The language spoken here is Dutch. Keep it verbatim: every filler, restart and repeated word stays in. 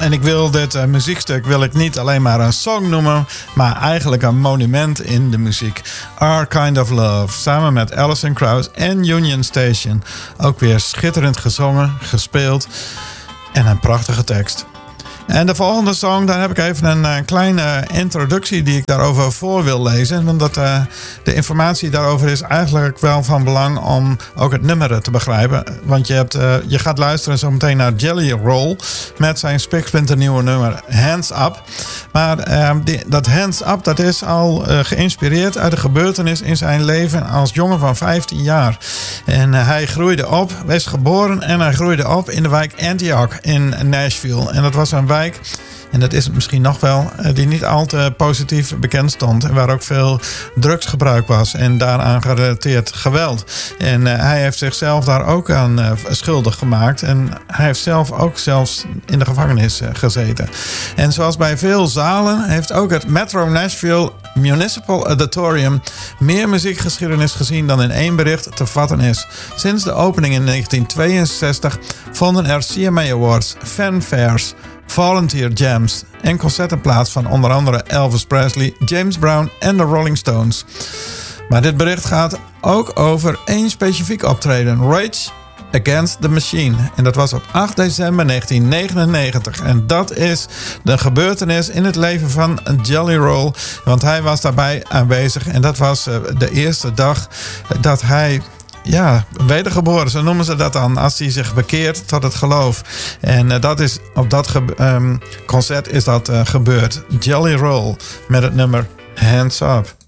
En ik wil dit uh, muziekstuk wil ik niet alleen maar een song noemen, maar eigenlijk een monument in de muziek. Our Kind of Love, samen met Alison Krauss en Union Station. Ook weer schitterend gezongen, gespeeld en een prachtige tekst. En de volgende song, daar heb ik even een uh, kleine introductie die ik daarover voor wil lezen. Want dat, uh, de informatie daarover is eigenlijk wel van belang om ook het nummer te begrijpen. Want je, hebt, uh, je gaat luisteren zo meteen naar Jelly Roll met zijn spiksplinternieuwe nummer Hands Up. Maar uh, die, dat Hands Up, dat is al uh, geïnspireerd uit de gebeurtenis in zijn leven als jongen van vijftien jaar. En uh, hij groeide op, is geboren en hij groeide op in de wijk Antioch in Nashville. En dat was een wijk, en dat is het misschien nog wel, die niet al te positief bekend stond. En waar ook veel drugsgebruik was en daaraan gerelateerd geweld. En uh, hij heeft zichzelf daar ook aan uh, schuldig gemaakt. En hij heeft zelf ook zelfs in de gevangenis uh, gezeten. En zoals bij veel zalen heeft ook het Metro Nashville Municipal Auditorium meer muziekgeschiedenis gezien dan in één bericht te vatten is. Sinds de opening in negentien tweeënzestig vonden er C M A Awards, fanfares, volunteer jams en concerten plaats van onder andere Elvis Presley, James Brown en de Rolling Stones. Maar dit bericht gaat ook over één specifiek optreden, Rage Against the Machine. En dat was op acht december negentien negenennegentig. En dat is de gebeurtenis in het leven van Jelly Roll. Want hij was daarbij aanwezig en dat was de eerste dag dat hij... Ja, wedergeboren, zo noemen ze dat dan. Als hij zich bekeert tot het geloof. En uh, dat is, op dat ge- um, concert is dat uh, gebeurd. Jelly Roll met het nummer Hands Up.